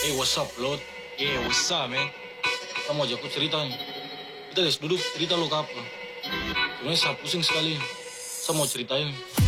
Hey, what's up, Lot? Yeah, what's up, man? Kamu ajak aku cerita nih. Kita duduk cerita lo ke apa? Sebenarnya saya pusing sekali. Saya mau ceritain.